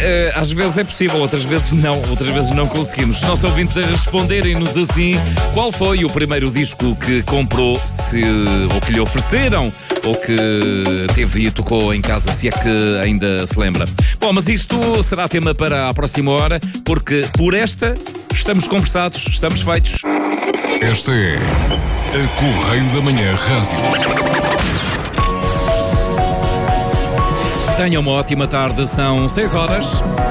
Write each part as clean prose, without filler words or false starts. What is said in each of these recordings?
às vezes é possível, outras vezes não conseguimos. Os nossos ouvintes a responderem-nos assim: qual foi o primeiro disco que comprou, ou que lhe ofereceram, ou que teve e tocou em casa, se é que ainda se lembra. Bom, mas isto será tema para a próxima hora, porque por esta estamos conversados, estamos feitos. Esta é a Correio da Manhã Rádio. Tenham uma ótima tarde, são 6 horas.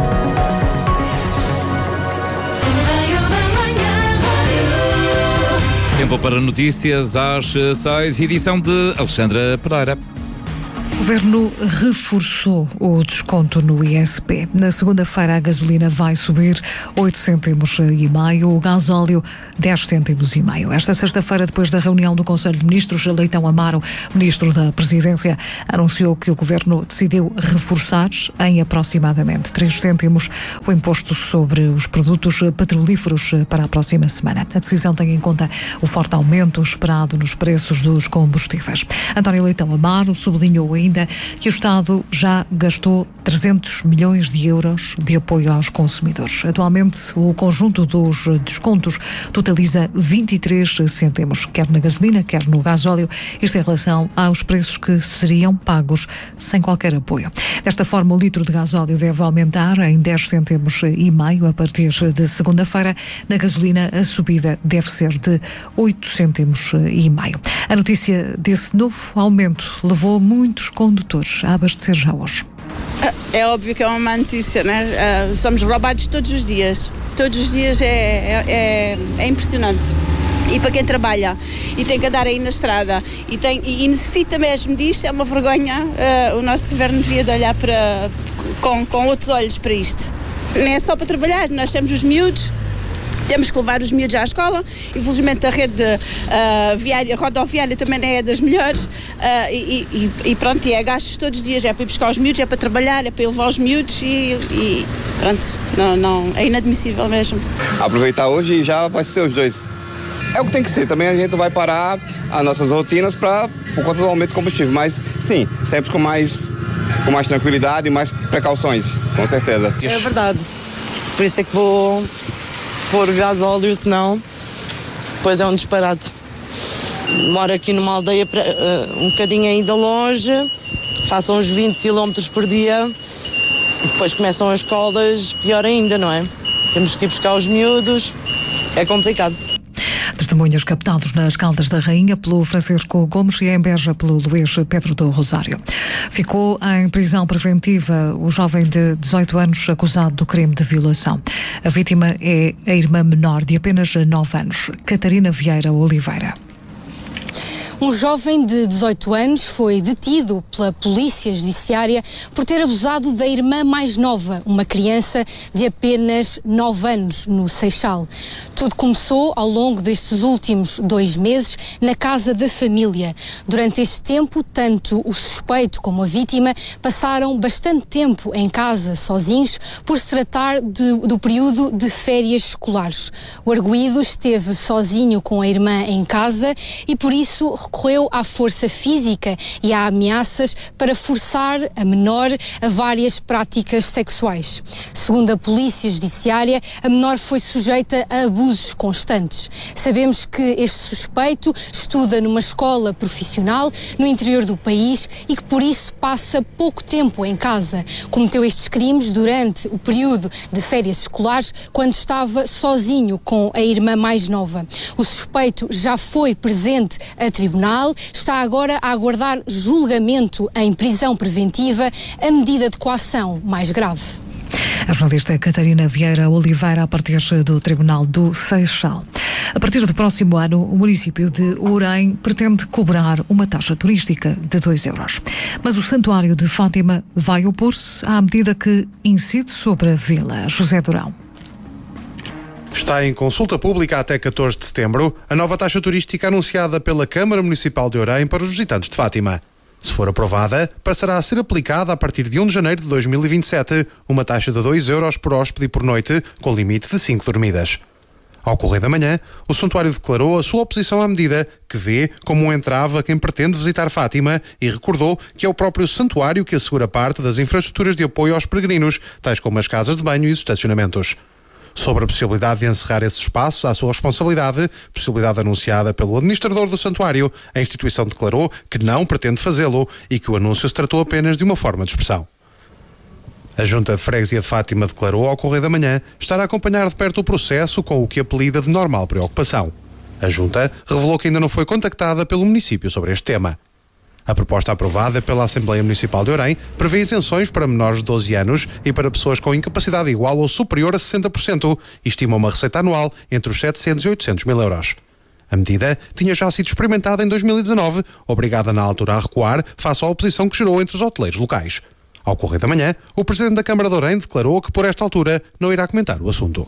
Tempo para notícias às 6, edição de Alexandra Pereira. O Governo reforçou o desconto no ISP. Na segunda-feira a gasolina vai subir 8 cêntimos e meio, o gasóleo 10 cêntimos e meio. Esta sexta-feira, depois da reunião do Conselho de Ministros, Leitão Amaro, Ministro da Presidência, anunciou que o Governo decidiu reforçar em aproximadamente 3 cêntimos o imposto sobre os produtos petrolíferos para a próxima semana. A decisão tem em conta o forte aumento esperado nos preços dos combustíveis. António Leitão Amaro sublinhou ainda que o Estado já gastou 300 milhões de euros de apoio aos consumidores. Atualmente, o conjunto dos descontos totaliza 23 cêntimos, quer na gasolina, quer no gasóleo, isto em relação aos preços que seriam pagos sem qualquer apoio. Desta forma, o litro de gasóleo deve aumentar em 10 cêntimos e meio a partir de segunda-feira. Na gasolina, a subida deve ser de 8 cêntimos e meio. A notícia desse novo aumento levou muitos condutores a abastecer já hoje. É óbvio que é uma má notícia, né? Somos roubados todos os dias. Todos os dias é impressionante. E para quem trabalha e tem que andar aí na estrada e necessita mesmo disto, é uma vergonha. O nosso governo devia de olhar com outros olhos para isto. Não é só para trabalhar, nós temos os miúdos. Temos que levar os miúdos à escola. Infelizmente a rede rodoviária também não é das melhores. E pronto, é gastos todos os dias. É para ir buscar os miúdos, é para trabalhar, é para ir levar os miúdos e pronto, não, é inadmissível mesmo. Aproveitar hoje e já vai ser os dois. É o que tem que ser. Também a gente vai parar as nossas rotinas por conta do aumento do combustível. Mas sim, sempre com mais tranquilidade e mais precauções, com certeza. É verdade. Por isso é que vou pôr gasóleo, senão depois é um disparate. Moro aqui numa aldeia um bocadinho ainda longe, faço uns 20 km por dia, depois começam as escolas, pior ainda, não é? Temos que ir buscar os miúdos, é complicado. Testemunhos captados nas Caldas da Rainha pelo Francisco Gomes e em Beja pelo Luís Pedro do Rosário. Ficou em prisão preventiva o jovem de 18 anos acusado do crime de violação. A vítima é a irmã menor de apenas 9 anos, Catarina Vieira Oliveira. Um jovem de 18 anos foi detido pela Polícia Judiciária por ter abusado da irmã mais nova, uma criança de apenas 9 anos, no Seixal. Tudo começou ao longo destes últimos 2 meses na casa da família. Durante este tempo, tanto o suspeito como a vítima passaram bastante tempo em casa sozinhos por se tratar do período de férias escolares. O arguido esteve sozinho com a irmã em casa e por isso recorreu à força física e a ameaças para forçar a menor a várias práticas sexuais. Segundo a Polícia Judiciária, a menor foi sujeita a abusos constantes. Sabemos que este suspeito estuda numa escola profissional no interior do país e que por isso passa pouco tempo em casa. Cometeu estes crimes durante o período de férias escolares, quando estava sozinho com a irmã mais nova. O suspeito já foi presente a tribunal, está agora a aguardar julgamento em prisão preventiva, a medida de coação mais grave. A jornalista Catarina Vieira Oliveira, a partir do Tribunal do Seixal. A partir do próximo ano, o município de Ourém pretende cobrar uma taxa turística de 2 euros. Mas o Santuário de Fátima vai opor-se à medida que incide sobre a vila. José Durão. Está em consulta pública até 14 de setembro a nova taxa turística anunciada pela Câmara Municipal de Ourém para os visitantes de Fátima. Se for aprovada, passará a ser aplicada a partir de 1 de janeiro de 2027 uma taxa de 2 euros por hóspede e por noite, com limite de 5 dormidas. Ao Correio da Manhã, o santuário declarou a sua oposição à medida, que vê como um entrave a quem pretende visitar Fátima, e recordou que é o próprio santuário que assegura parte das infraestruturas de apoio aos peregrinos, tais como as casas de banho e os estacionamentos. Sobre a possibilidade de encerrar esses espaços à sua responsabilidade, possibilidade anunciada pelo administrador do santuário, a instituição declarou que não pretende fazê-lo e que o anúncio se tratou apenas de uma forma de expressão. A Junta de Freguesia de Fátima declarou ao Correio da Manhã estar a acompanhar de perto o processo com o que apelida de normal preocupação. A Junta revelou que ainda não foi contactada pelo município sobre este tema. A proposta aprovada pela Assembleia Municipal de Orem prevê isenções para menores de 12 anos e para pessoas com incapacidade igual ou superior a 60% e estima uma receita anual entre os 700 e 800 mil euros. A medida tinha já sido experimentada em 2019, obrigada na altura a recuar face à oposição que gerou entre os hoteleiros locais. Ao Correio da Manhã, o Presidente da Câmara de Orem declarou que por esta altura não irá comentar o assunto.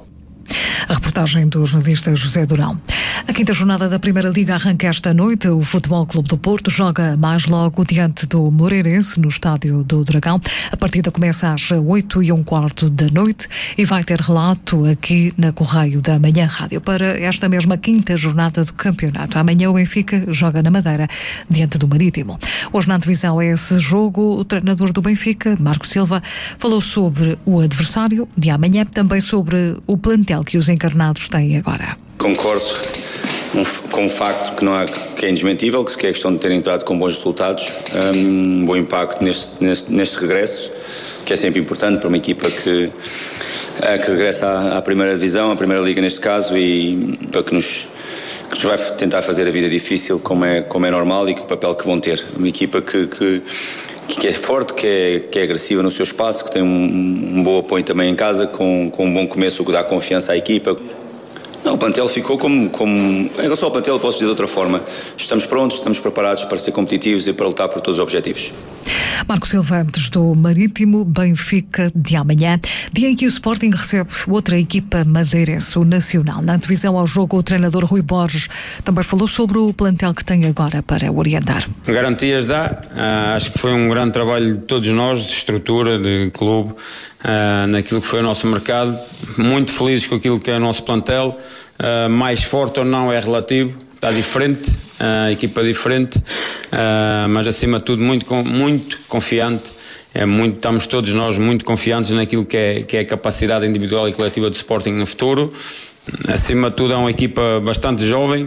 A reportagem do jornalista José Durão. A quinta jornada da Primeira Liga arranca esta noite. O Futebol Clube do Porto joga mais logo diante do Moreirense no Estádio do Dragão. A partida começa às 8h15 da noite e vai ter relato aqui na Correio da Manhã Rádio para esta mesma quinta jornada do campeonato. Amanhã o Benfica joga na Madeira diante do Marítimo. Hoje na divisão é esse jogo. O treinador do Benfica, Marco Silva, falou sobre o adversário de amanhã, também sobre o plantel que os encarnados têm agora. Concordo com o facto que é indesmentível, que é a questão de terem entrado com bons resultados, um bom impacto neste regresso, que é sempre importante para uma equipa que regressa à primeira divisão, à Primeira Liga neste caso, e para que nos vai tentar fazer a vida difícil como é normal e que o papel que vão ter. Uma equipa que é forte, que é agressiva no seu espaço, que tem um bom apoio também em casa, com um bom começo, o que dá confiança à equipa. Não, o plantel ficou como... Em relação ao plantel, posso dizer de outra forma. Estamos prontos, estamos preparados para ser competitivos e para lutar por todos os objetivos. Marco Silva, antes do Marítimo, Benfica de amanhã, dia em que o Sporting recebe outra equipa madeirense, o Nacional. Na divisão ao jogo, o treinador Rui Borges também falou sobre o plantel que tem agora para orientar. Garantias dá, acho que foi um grande trabalho de todos nós, de estrutura, de clube, naquilo que foi o nosso mercado. Muito felizes com aquilo que é o nosso plantel. Mais forte ou não é relativo, está diferente, a equipa diferente, mas acima de tudo muito confiante. Estamos todos nós muito confiantes naquilo que é a capacidade individual e coletiva do Sporting no futuro. Acima de tudo é uma equipa bastante jovem,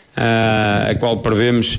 a qual prevemos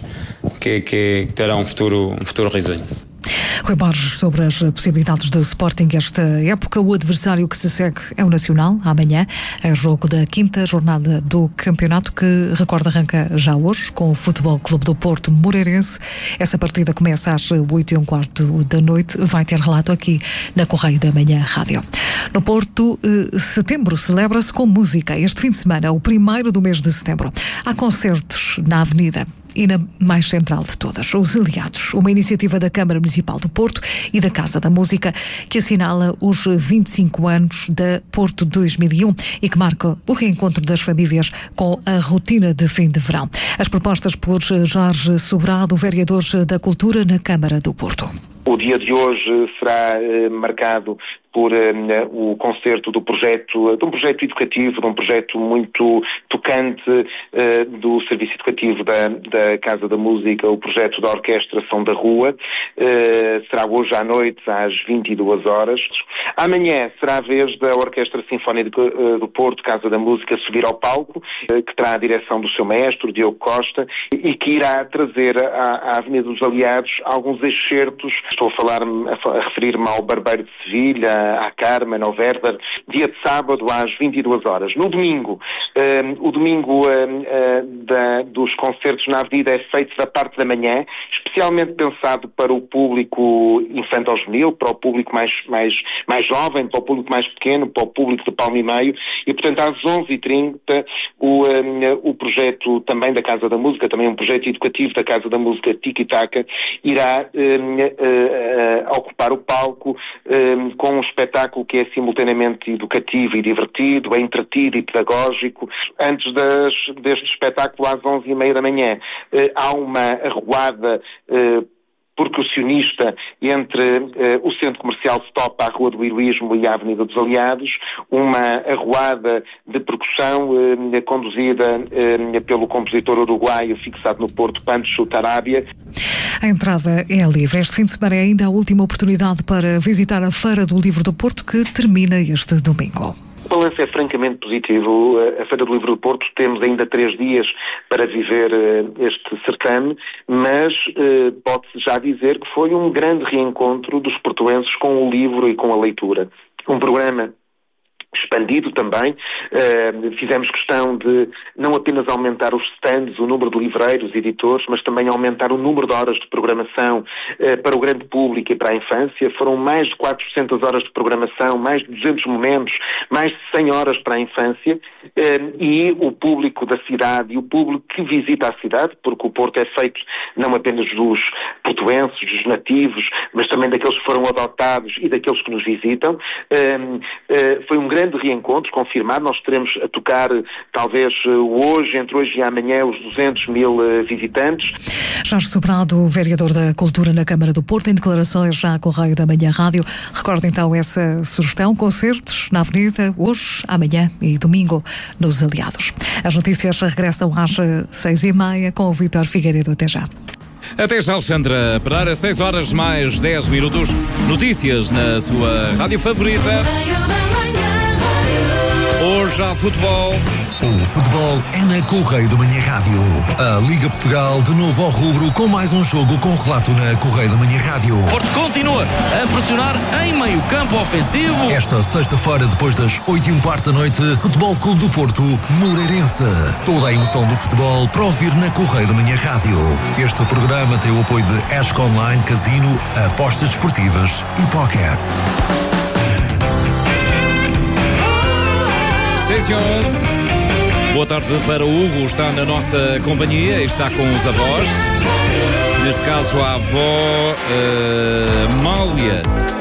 que terá um futuro risonho. Rui Borges, sobre as possibilidades do Sporting esta época, o adversário que se segue é o Nacional, amanhã, é o jogo da quinta jornada do campeonato, que, recorda, arranca já hoje, com o Futebol Clube do Porto Moreirense. Essa partida começa às 8h15 da noite, vai ter relato aqui na Correio da Manhã Rádio. No Porto, setembro celebra-se com música. Este fim de semana, o primeiro do mês de setembro, há concertos na Avenida e na mais central de todas, os Aliados, uma iniciativa da Câmara Municipal do Porto e da Casa da Música, que assinala os 25 anos da Porto 2001 e que marca o reencontro das famílias com a rotina de fim de verão. As propostas por Jorge Sobrado, vereador da Cultura na Câmara do Porto. O dia de hoje será marcado por o concerto de um projeto educativo, de um projeto muito tocante do Serviço Educativo da Casa da Música, o projeto da Orquestra Som da Rua. Será hoje à noite, às 22 horas. Amanhã será a vez da Orquestra Sinfónica do Porto, Casa da Música, subir ao palco, que terá a direção do seu maestro, Diogo Costa, e que irá trazer à Avenida dos Aliados alguns excertos. Estou a referir-me ao Barbeiro de Sevilha, à Carmen, ao Werther, dia de sábado às 22 horas. No domingo, o domingo dos concertos na Avenida é feito da parte da manhã, especialmente pensado para o público infantil-juvenil, para o público mais jovem, para o público mais pequeno, para o público de palmo e meio, e portanto às 11h30 o projeto também da Casa da Música, também um projeto educativo da Casa da Música, Tiki Taka, irá ocupar o palco com um espetáculo que é simultaneamente educativo e divertido, é entretido e pedagógico. Antes deste espetáculo, às 11h30 da manhã, há uma arruada porque o sionista entre o centro comercial Stop, à Rua do Heroísmo e à Avenida dos Aliados, uma arruada de percussão conduzida pelo compositor uruguaio fixado no Porto, Pancho Tarabia. A entrada é livre. Este fim de semana é ainda a última oportunidade para visitar a Feira do Livro do Porto, que termina este domingo. O balanço é francamente positivo. A Feira do Livro do Porto, temos ainda 3 dias para viver este certame, mas pode-se já dizer que foi um grande reencontro dos portuenses com o livro e com a leitura. Um programa expandido também. Fizemos questão de não apenas aumentar os stands, o número de livreiros, editores, mas também aumentar o número de horas de programação para o grande público e para a infância. Foram mais de 400 horas de programação, mais de 200 momentos, mais de 100 horas para a infância, e o público da cidade e o público que visita a cidade, porque o Porto é feito não apenas dos portuenses, dos nativos, mas também daqueles que foram adotados e daqueles que nos visitam. Foi um grande reencontro, confirmado. Nós teremos a tocar, talvez entre hoje e amanhã, os 200 mil visitantes. Jorge Sobrado, vereador da Cultura na Câmara do Porto, em declarações já à Correio da Manhã Rádio. Recorda então essa sugestão: concertos na Avenida, hoje, amanhã e domingo, nos Aliados. As notícias regressam às 6h30 com o Vítor Figueiredo. Até já. Até já, Alexandra Pereira, 6 horas mais 10 minutos. Notícias na sua rádio favorita. Hoje há futebol. O futebol é na Correio da Manhã Rádio. A Liga Portugal de novo ao rubro com mais um jogo com relato na Correio da Manhã Rádio. Porto continua a pressionar em meio campo ofensivo. Esta sexta-feira, depois das 8h15 da noite, Futebol Clube do Porto, Moreirense. Toda a emoção do futebol para ouvir na Correio da Manhã Rádio. Este programa tem o apoio de Esco Online, Casino, apostas desportivas e póquer. 6h11. Boa tarde para o Hugo, está na nossa companhia e está com os avós. Neste caso a avó Mália,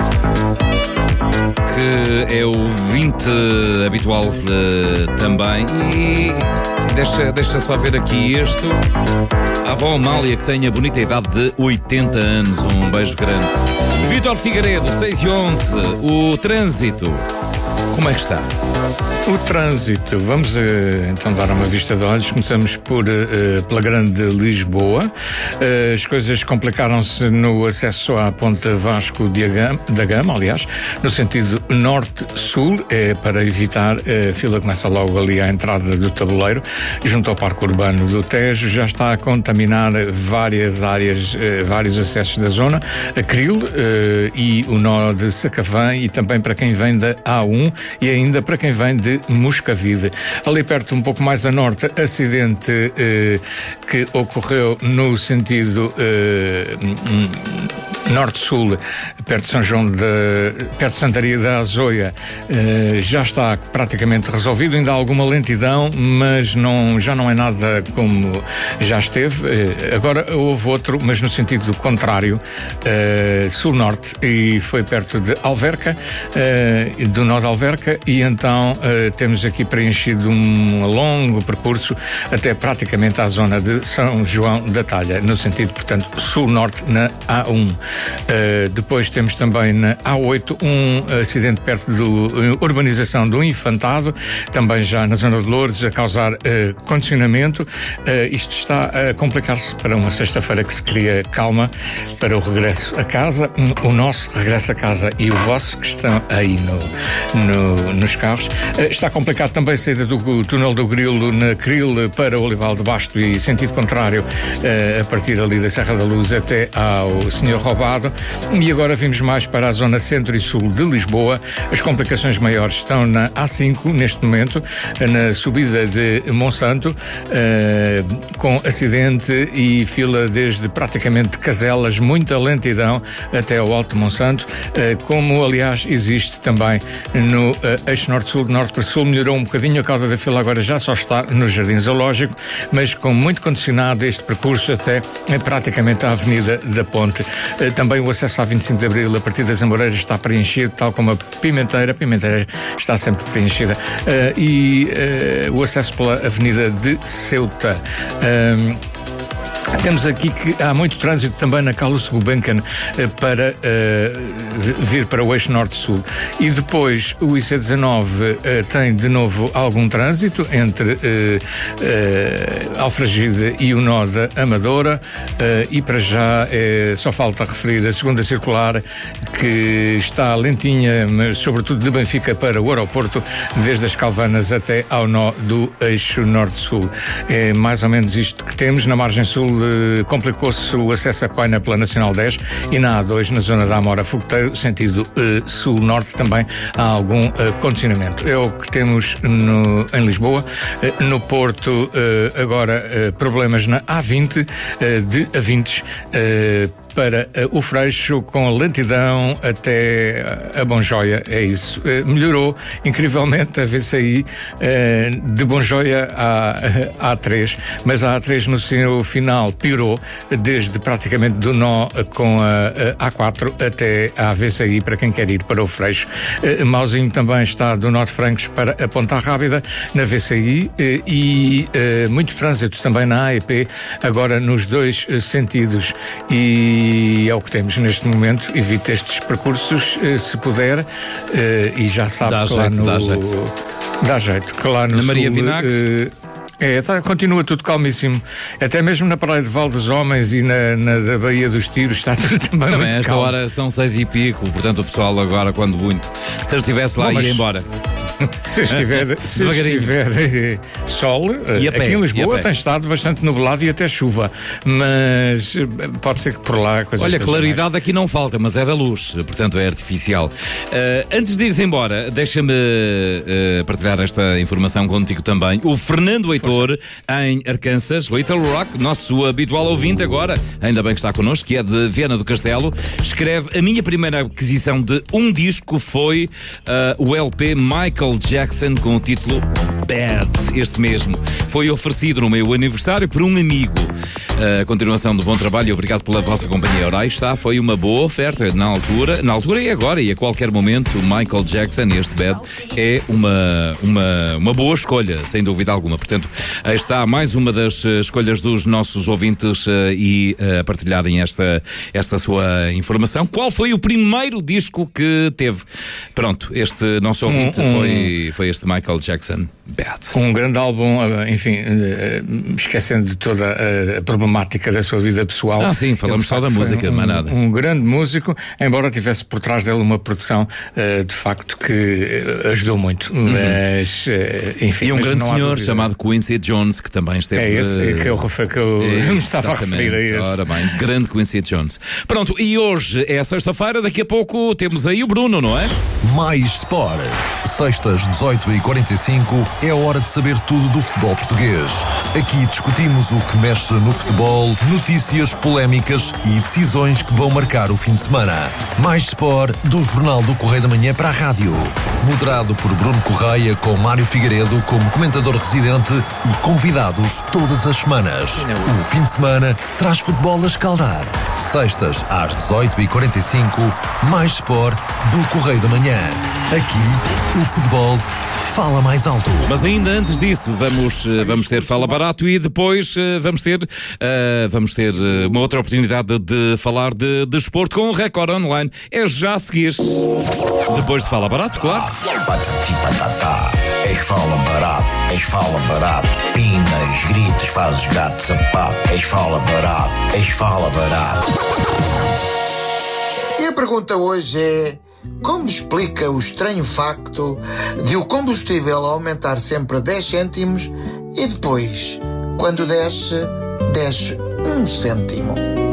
que é o ouvinte habitual também. E deixa só ver aqui isto. A avó Amália, que tem a bonita idade de 80 anos. Um beijo grande. Vítor Figueiredo, 6h11. O trânsito, como é que está? O trânsito, vamos então dar uma vista de olhos. Começamos pela Grande Lisboa. As coisas complicaram-se no acesso à Ponte Vasco da Gama, aliás, no sentido norte-sul, para evitar a fila. Começa logo ali à entrada do Tabuleiro, junto ao Parque Urbano do Tejo. Já está a contaminar várias áreas, vários acessos da zona, a Cril e o nó de Sacavém, e também para quem vem da A1 e ainda para quem vem de Moscavide. Ali perto, um pouco mais a norte, acidente que ocorreu no sentido norte-sul, perto de São João perto de Santaria da Azoia, já está praticamente resolvido. Ainda há alguma lentidão, mas já não é nada como já esteve. Agora houve outro, mas no sentido contrário, sul-norte, e foi perto de Alverca, do nó de Alverca, e então temos aqui preenchido um longo percurso até praticamente à zona de São João da Talha, no sentido, portanto, sul-norte na A1. Depois temos também na A8 um acidente perto da urbanização do Infantado, também já na zona de Lourdes, a causar condicionamento. Isto está a complicar-se para uma sexta-feira que se cria calma para o regresso a casa, o nosso regresso a casa e o vosso, que estão aí nos carros. Está complicado também a saída do túnel do Grilo na Cril para o Olival de Basto e sentido contrário, a partir ali da Serra da Luz até ao Senhor Roubado. E agora vimos mais para a zona centro e sul de Lisboa. As complicações maiores estão na A5 neste momento, na subida de Monsanto, com acidente e fila desde praticamente Caselas, muita lentidão até ao Alto Monsanto, como aliás existe também no eixo norte-sul. De norte para sul melhorou um bocadinho, a cauda da fila agora já só está no Jardim Zoológico, mas com muito condicionado este percurso até praticamente à Avenida da Ponte. Também o acesso à 25 de Abril a partir das Amoreiras está preenchido, tal como a Pimenteira está sempre preenchida, e o acesso pela Avenida de Ceuta. Temos aqui que há muito trânsito também na Carlos Gulbenkian para vir para o eixo norte-sul. E depois o IC19 tem de novo algum trânsito entre Alfragide e o nó da Amadora, e para já só falta referir a segunda circular, que está lentinha, mas sobretudo de Benfica para o aeroporto, desde as Calvanas até ao nó do eixo norte-sul. É mais ou menos isto que temos. Na margem sul complicou-se o acesso a Coina pela Nacional 10, e na A2, na zona da Amora Fogoteiro, sentido sul-norte, também há algum condicionamento. É o que temos em Lisboa. No Porto, agora problemas na A20, de A20 para o Freixo, com lentidão até a Bonjoia. É isso. Melhorou incrivelmente a VCI de Bonjoia à A3, mas a A3 no seu final piorou, desde praticamente do nó com a A4 até a VCI, para quem quer ir para o Freixo. Mauzinho também está do nó de Francos para a Ponta Rábida, na VCI, e muito trânsito também na AEP, agora nos dois sentidos, e é o que temos neste momento. Evite estes percursos, se puder, e já sabe dá que jeito, lá dá jeito. Dá jeito, que lá no na Maria sul, Vinagres continua tudo calmíssimo. Até mesmo na Praia de Val dos Homens e na da Baía dos Tiros está tudo também muito esta calmo. hora são 6 e pico, portanto o pessoal agora, quando muito, se eu estivesse lá, ia embora. Se estiver sol, E a pé, aqui em Lisboa e a pé. tem estado bastante nublado e até chuva, mas pode ser que por lá a coisa Olha, esteja claridade aqui não falta, mas é da luz, portanto é artificial. Antes de ires embora, deixa-me partilhar esta informação contigo também. O Fernando Heitor, em Arkansas, Little Rock, nosso habitual ouvinte agora, ainda bem que está connosco, que é de Viana do Castelo, escreve: a minha primeira aquisição de um disco foi o LP Michael Jackson, com o título Bad, este mesmo. Foi oferecido no meu aniversário por um amigo. Continuação do bom trabalho e obrigado pela vossa companhia. Ora, aí está, foi uma boa oferta na altura e agora, e a qualquer momento. O Michael Jackson, este Bad, é uma boa escolha, sem dúvida alguma. Portanto, aí está mais uma das escolhas dos nossos ouvintes e a partilharem esta sua informação. Qual foi o primeiro disco que teve? Pronto, este nosso ouvinte foi este Michael Jackson, Bad. um grande álbum, enfim, esquecendo de toda a problemática da sua vida pessoal. Sim, falamos só da música, mais nada. Um grande músico, embora tivesse por trás dele uma produção de facto que ajudou muito. Mas, enfim. E um grande senhor chamado Quincy Jones, que também esteve. É esse que eu me estava a referir a esse. Ora bem, grande Quincy Jones. Pronto, e hoje é sexta-feira, daqui a pouco temos aí o Bruno, não é? Mais Sport. Sextas, 18h45, é a hora de saber tudo do futebol português. Aqui discutimos o que mexe no futebol, notícias, polémicas e decisões que vão marcar o fim de semana. Mais Sport, do Jornal do Correio da Manhã para a rádio. Moderado por Bruno Correia, com Mário Figueiredo como comentador residente e convidados todas as semanas. O fim de semana traz futebol a escaldar. Sextas, às 18h45, Mais Sport, do Correio da Manhã. Aqui, o futebol fala mais alto. Mas ainda antes disso, vamos ter Fala Barato e depois vamos ter uma outra oportunidade de falar de desporto com o Record Online. É já a seguir. Depois de Fala Barato, claro. És fala barato, és fala barato. Pinas, gritos, fazes gato, sapato. És fala barato, és fala barato. E a pergunta hoje é: como explica o estranho facto de o combustível aumentar sempre 10 cêntimos e depois, quando desce 1 cêntimo?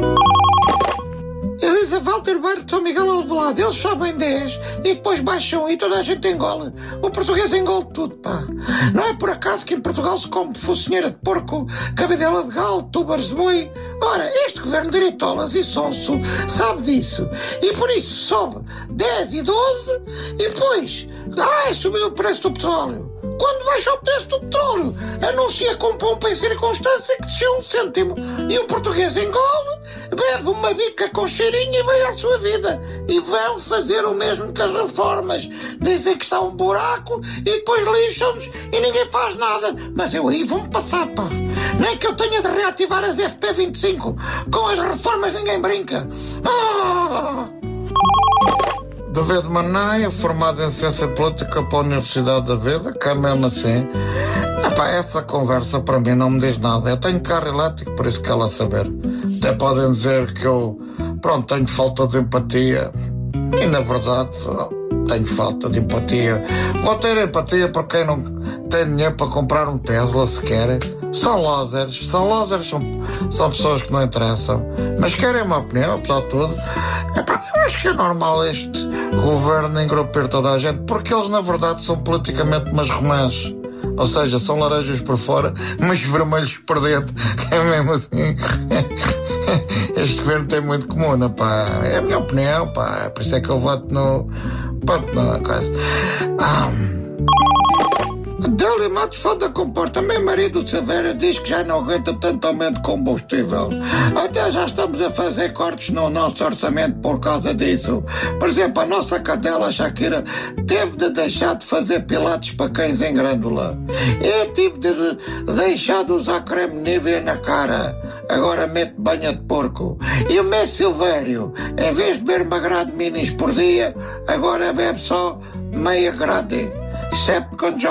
Elisa Walter Bar de São Miguel Alvalade, eles sobem 10 e depois baixam e toda a gente engole. O português engole tudo, pá. Não é por acaso que em Portugal se come focinheira de porco, cabidela de galo, túbaros de boi. Ora, este governo de diretolas e sonso sabe disso. E por isso sobe 10 e 12 e depois, subiu o preço do petróleo. quando baixa o preço do petróleo, anuncia com pompa e circunstância que desceu 1 cêntimo. E o português engole, bebe uma bica com cheirinho e vai à sua vida. E vão fazer o mesmo que as reformas. Dizem que está um buraco e depois lixam-nos e ninguém faz nada. Mas eu aí vou-me passar, pá. Nem que eu tenha de reativar as FP25. Com as reformas ninguém brinca. David Manaia, formado em Ciência Política pela Universidade da Vida, que é mesmo assim. Essa conversa para mim não me diz nada. Eu tenho carro elétrico, por isso quero lá saber. Até podem dizer que eu, tenho falta de empatia. E na verdade, tenho falta de empatia. Vou ter empatia por quem não tem dinheiro para comprar um Tesla sequer. São losers. São pessoas que não interessam. Mas querem uma opinião, apesar de tudo. Eu acho que é normal este governo engrupir toda a gente, porque eles na verdade são politicamente umas romãs. Ou seja, são laranjas por fora, mas vermelhos por dentro. É mesmo assim. Este governo tem muito comum, pá. É a minha opinião, pá. Por isso é que eu voto no... Ponto na coisa. Adélia Matos fala da comporta. Meu marido Silveira diz que já não aguenta tanto aumento de combustível. Até já estamos a fazer cortes no nosso orçamento por causa disso. Por exemplo, a nossa cadela Shakira teve de deixar de fazer pilates para cães em grândula. Eu tive de deixar de usar creme Nivea na cara. Agora mete banha de porco. E o meu Silvério, em vez de beber uma grade minis por dia, agora bebe só meia grade. Except com